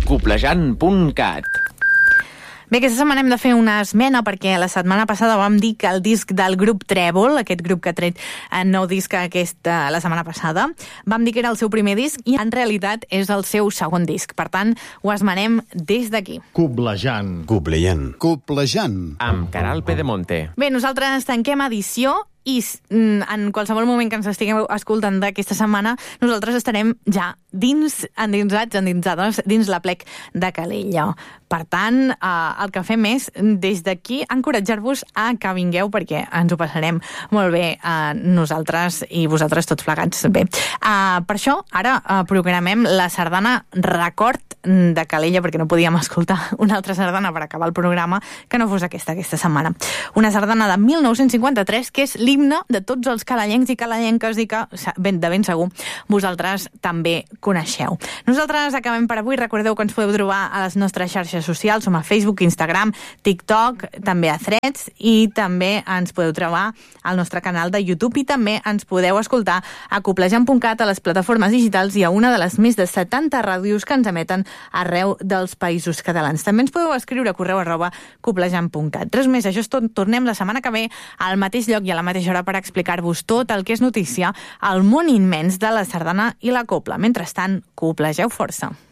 Coplejant.cat. Bé, aquesta setmana hem de fer una esmena perquè la setmana passada vam dir que el disc del grup Trèvol, aquest grup que ha tret nou disc la setmana passada, vam dir que era el seu primer disc i en realitat és el seu segon disc. Per tant, ho esmenem des d'aquí. Coblejant. Amb Caral Pedemonte. Bé, nosaltres tanquem edició i en qualsevol moment que ens estigueu escoltant d'aquesta setmana, nosaltres estarem ja endinsades dins la plec de Calella. Per tant, el que fem és, des d'aquí, encoratjar-vos a que vingueu perquè ens ho passarem molt bé nosaltres i vosaltres tots plegats bé. Per això, ara programem la sardana Record de Calella, perquè no podíem escoltar una altra sardana per acabar el programa que no fos aquesta setmana. Una sardana de 1953 que és l'himne de tots els calellencs i calellenques i que, de ben segur, vosaltres també coneixeu. Nosaltres acabem per avui. Recordeu que ens podeu trobar a les nostres xarxes socials. Som a Facebook, Instagram, TikTok, també a Threads, i també ens podeu trobar al nostre canal de YouTube i també ens podeu escoltar a coplejant.cat, a les plataformes digitals i a una de les més de 70 ràdios que ens emeten arreu dels països catalans. També ens podeu escriure a correu@coplejant.cat. Res més, això és tot. Tornem la setmana que ve al mateix lloc i a la mateixa hora per explicar-vos tot el que és notícia al món immens de la sardana i la copla. Mentrestant, coplegeu força.